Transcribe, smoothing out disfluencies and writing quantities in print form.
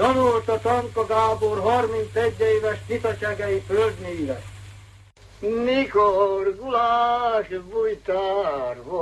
Tanulta Tanka Gábor 31 éves titacsegei földművet. Mikor gulás bújtár volt,